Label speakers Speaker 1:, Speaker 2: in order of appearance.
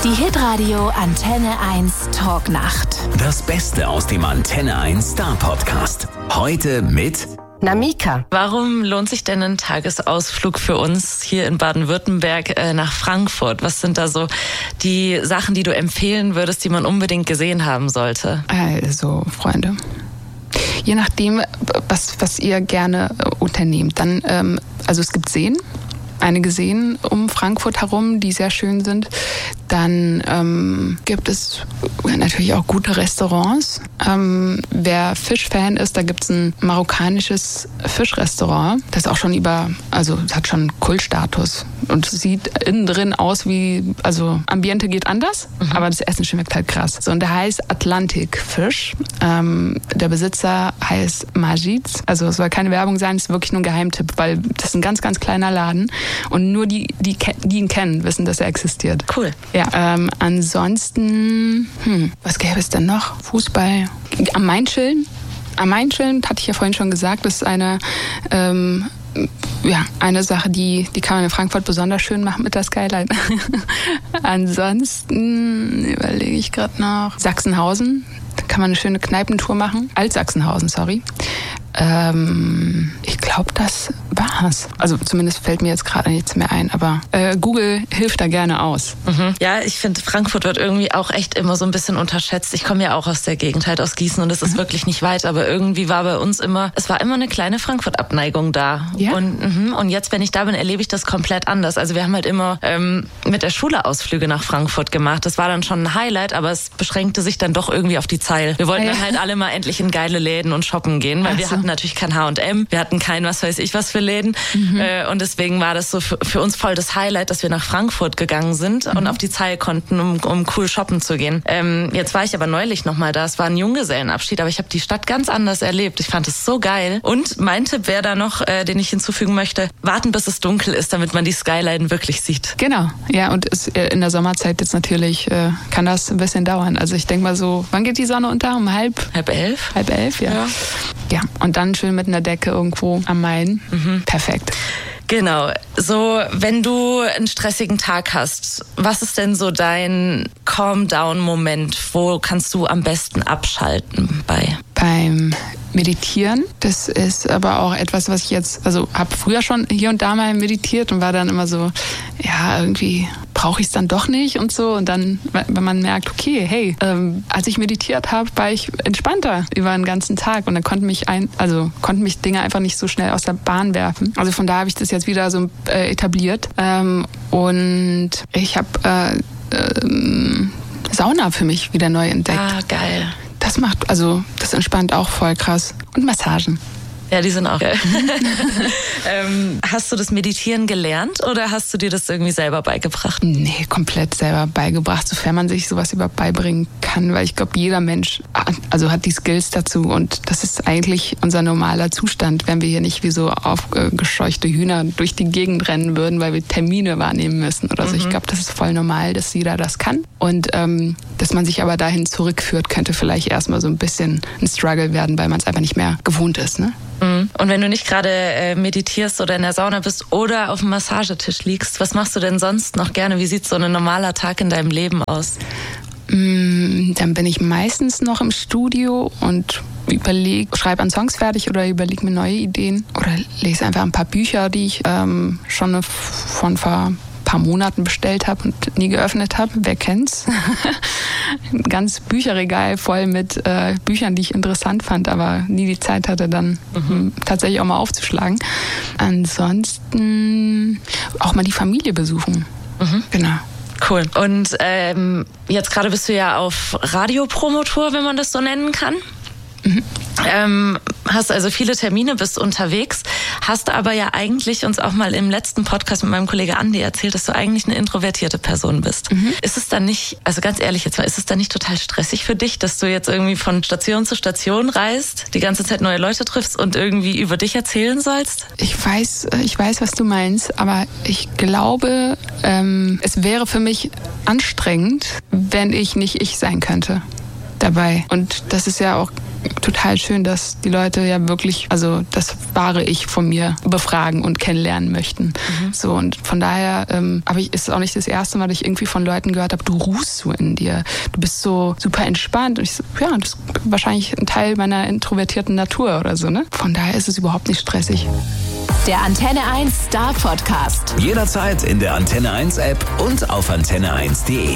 Speaker 1: Die Hitradio Antenne 1 Talknacht.
Speaker 2: Das Beste aus dem Antenne 1 Star Podcast. Heute mit
Speaker 3: Namika.
Speaker 4: Warum lohnt sich denn ein Tagesausflug für uns hier in Baden-Württemberg nach Frankfurt? Was sind da so die Sachen, die du empfehlen würdest, die man unbedingt gesehen haben sollte?
Speaker 5: Also, Freunde, je nachdem, was ihr gerne unternehmt, dann, also es gibt Seen, einige Seen um Frankfurt herum, die sehr schön sind. Dann gibt es natürlich auch gute Restaurants. Wer Fischfan ist, da gibt es ein marokkanisches Fischrestaurant. Das ist auch schon es hat schon Kultstatus. Und es sieht innen drin aus wie, also Ambiente geht anders, aber das Essen schmeckt halt krass. So, und der heißt Atlantic Fish. Der Besitzer heißt Majid. Also es soll keine Werbung sein, es ist wirklich nur ein Geheimtipp, weil das ist ein ganz, ganz kleiner Laden. Und nur die ihn kennen, wissen, dass er existiert.
Speaker 4: Cool.
Speaker 5: Ja, ansonsten, was gäbe es denn noch? Fußball. Am Main-Chillen. Am Main-Chillen, hatte ich ja vorhin schon gesagt, das ist eine Sache, die kann man in Frankfurt besonders schön machen mit der Skyline. Ansonsten überlege ich gerade noch. Sachsenhausen, da kann man eine schöne Kneipentour machen. Alt-Sachsenhausen, sorry. Ich glaube, das war's. Also zumindest fällt mir jetzt gerade nichts mehr ein, aber Google hilft da gerne aus.
Speaker 4: Ja, ich finde, Frankfurt wird irgendwie auch echt immer so ein bisschen unterschätzt. Ich komme ja auch aus der Gegend, halt aus Gießen, und es ist wirklich nicht weit, aber irgendwie war bei uns immer eine kleine Frankfurt-Abneigung da.
Speaker 5: Ja?
Speaker 4: Und jetzt, wenn ich da bin, erlebe ich das komplett anders. Also wir haben halt immer mit der Schule Ausflüge nach Frankfurt gemacht. Das war dann schon ein Highlight, aber es beschränkte sich dann doch irgendwie auf die Zeil. Wir wollten dann halt alle mal endlich in geile Läden und shoppen gehen, weil wir hatten natürlich kein H&M, wir hatten kein was weiß ich was für Läden, und deswegen war das so für uns voll das Highlight, dass wir nach Frankfurt gegangen sind und auf die Zeil konnten, um cool shoppen zu gehen. Jetzt war ich aber neulich nochmal da, es war ein Junggesellenabschied, aber ich habe die Stadt ganz anders erlebt. Ich fand es so geil. Und mein Tipp wäre da noch, den ich hinzufügen möchte, warten bis es dunkel ist, damit man die Skyline wirklich sieht.
Speaker 5: Genau, ja, und in der Sommerzeit jetzt natürlich kann das ein bisschen dauern. Also ich denke mal so, wann geht die Sonne unter? Um halb elf? Halb elf, ja. Ja, und dann schön mit einer Decke irgendwo am Main. Perfekt.
Speaker 4: Genau. So, wenn du einen stressigen Tag hast, was ist denn so dein Calm-Down-Moment? Wo kannst du am besten abschalten bei?
Speaker 5: Beim Meditieren. Das ist aber auch etwas, was ich jetzt, habe früher schon hier und da mal meditiert und war dann immer so, ja, irgendwie brauche ich es dann doch nicht und so. Und dann, wenn man merkt, okay, hey, als ich meditiert habe, war ich entspannter über den ganzen Tag und dann konnten mich Dinge einfach nicht so schnell aus der Bahn werfen. Also von da habe ich das jetzt wieder so etabliert. Und ich habe Sauna für mich wieder neu entdeckt.
Speaker 4: Ah, geil.
Speaker 5: Das entspannt auch voll krass. Und Massagen.
Speaker 4: Ja, die sind auch geil. Hast du das Meditieren gelernt oder hast du dir das irgendwie selber beigebracht?
Speaker 5: Nee, komplett selber beigebracht, sofern man sich sowas überhaupt beibringen kann, weil ich glaube, jeder Mensch hat die Skills dazu und das ist eigentlich unser normaler Zustand, wenn wir hier nicht wie so aufgescheuchte Hühner durch die Gegend rennen würden, weil wir Termine wahrnehmen müssen oder so. Ich glaube, das ist voll normal, dass jeder das kann und dass man sich aber dahin zurückführt, könnte vielleicht erstmal so ein bisschen ein Struggle werden, weil man es einfach nicht mehr gewohnt ist, ne?
Speaker 4: Und wenn du nicht gerade meditierst oder in der Sauna bist oder auf dem Massagetisch liegst, was machst du denn sonst noch gerne? Wie sieht so ein normaler Tag in deinem Leben aus?
Speaker 5: Dann bin ich meistens noch im Studio und schreibe an Songs fertig oder überlege mir neue Ideen oder lese einfach ein paar Bücher, die ich schon von vor paar Monaten bestellt habe und nie geöffnet habe. Wer kennt's? Ein ganz Bücherregal voll mit Büchern, die ich interessant fand, aber nie die Zeit hatte, dann tatsächlich auch mal aufzuschlagen. Ansonsten auch mal die Familie besuchen. Genau.
Speaker 4: Cool. Und jetzt gerade bist du ja auf Radiopromotour, wenn man das so nennen kann. Hast also viele Termine, bist unterwegs, hast aber ja eigentlich uns auch mal im letzten Podcast mit meinem Kollege Andi erzählt, dass du eigentlich eine introvertierte Person bist. Ist es dann nicht, also ganz ehrlich jetzt mal, ist es dann nicht total stressig für dich, dass du jetzt irgendwie von Station zu Station reist, die ganze Zeit neue Leute triffst und irgendwie über dich erzählen sollst?
Speaker 5: Ich weiß, was du meinst, aber ich glaube, es wäre für mich anstrengend, wenn ich nicht ich sein könnte dabei. Und das ist ja auch total schön, dass die Leute ja wirklich, also das wahre Ich von mir befragen und kennenlernen möchten. So, und von daher ist es auch nicht das erste Mal, dass ich irgendwie von Leuten gehört habe, du ruhst so in dir. Du bist so super entspannt. Und ich so, ja, das ist wahrscheinlich ein Teil meiner introvertierten Natur oder so, ne? Von daher ist es überhaupt nicht stressig.
Speaker 1: Der Antenne 1 Star Podcast.
Speaker 2: Jederzeit in der Antenne 1 App und auf antenne1.de.